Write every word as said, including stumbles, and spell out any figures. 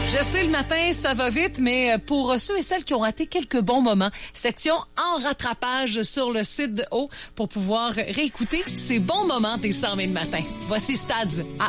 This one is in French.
Je sais, le matin, ça va vite, mais pour ceux et celles qui ont raté quelques bons moments, section en rattrapage sur le site de Haut pour pouvoir réécouter ces bons moments des cent vingt de matin. Voici Stads à